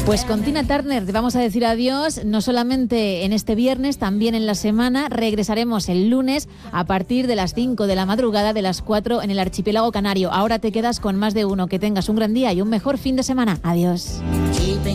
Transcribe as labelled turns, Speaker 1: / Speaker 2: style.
Speaker 1: Pues con Tina Turner te vamos a decir adiós, no solamente en este viernes, también en la semana. Regresaremos el lunes a partir de las 5 de la madrugada, de las 4 en el archipiélago canario. Ahora te quedas con Más de Uno. Que tengas un gran día y un mejor fin de semana. Adiós.